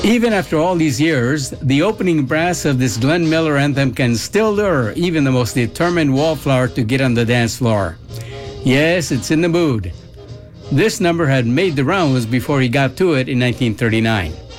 Even after all these years, the opening brass of this Glenn Miller anthem can still lure even the most determined wallflower to get on the dance floor. Yes, it's in the mood. This number had made the rounds before he got to it in 1939.